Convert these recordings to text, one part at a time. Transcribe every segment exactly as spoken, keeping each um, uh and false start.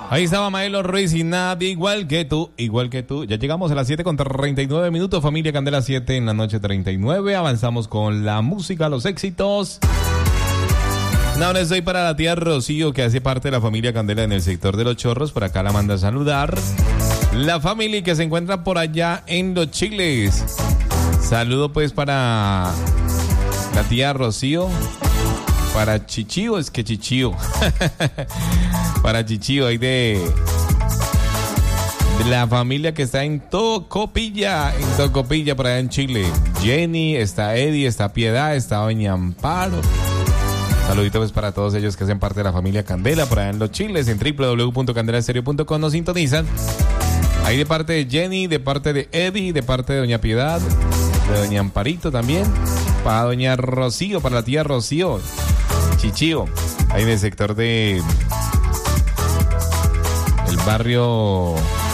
Ahí estaba Maelo Ruiz y nadie igual que tú, igual que tú. Ya llegamos a las siete con treinta y nueve minutos, familia Candela, siete en la noche treinta y nueve. Avanzamos con la música, los éxitos. Ahora estoy para la tía Rocío, que hace parte de la familia Candela en el sector de Los Chorros. Por acá la manda a saludar. La familia que se encuentra por allá en Los Chiles. Saludo pues para la tía Rocío. Para Chichío, es que Chichío. Para Chichío, ahí de, de la familia que está en Tocopilla, en Tocopilla, por allá en Chile. Jenny, está Eddie, está Piedad, está Doña Amparo. Saluditos pues para todos ellos que hacen parte de la familia Candela, por allá en Los Chiles, en doble u doble u doble u punto candela estéreo punto com nos sintonizan. Ahí de parte de Jenny, de parte de Eddie, de parte de Doña Piedad, de Doña Amparito también, para Doña Rocío, para la tía Rocío. Chichío, ahí en el sector de el barrio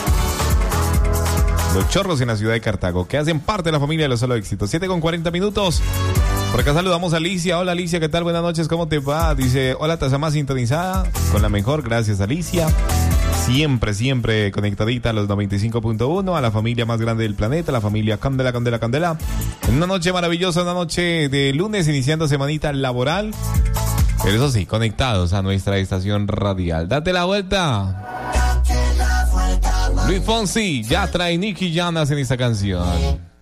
Los Chorros en la ciudad de Cartago, que hacen parte de la familia de Los Solo Éxitos. siete con cuarenta minutos. Por acá saludamos a Alicia. Hola Alicia, ¿qué tal? Buenas noches, ¿cómo te va? Dice, hola, taza más sintonizada con la mejor, gracias Alicia. Siempre, siempre conectadita a los noventa y cinco punto uno, a la familia más grande del planeta, la familia Candela, Candela, Candela. En una noche maravillosa, una noche de lunes, iniciando semanita laboral. Pero eso sí, conectados a nuestra estación radial. Date la vuelta. Luis Fonsi ya trae Nicky Llanas en esta canción.